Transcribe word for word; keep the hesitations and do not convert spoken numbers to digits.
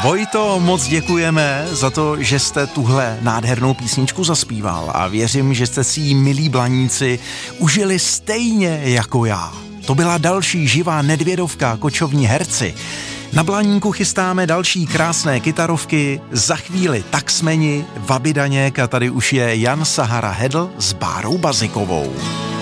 Vojto, moc děkujeme za to, že jste tuhle nádhernou písničku zaspíval a věřím, že jste si ji, milí blaníci, užili stejně jako já. To byla další živá Nedvědovka Kočovní herci. Na Blaníku chystáme další krásné kytarovky, za chvíli Taxmeni, Vaby Daněk a tady už je Jan Sahara Hedl s Bárou Bazikovou.